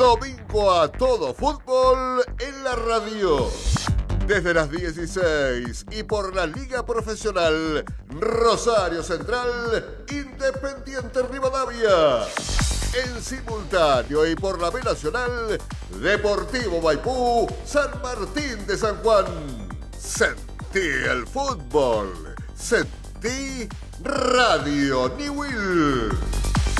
Domingo a todo fútbol en la radio. Desde las 16 y por la Liga Profesional Rosario Central, Independiente Rivadavia. En simultáneo y por la B Nacional, Deportivo Maipú, San Martín de San Juan. Sentí el fútbol. Sentí Radio Newell.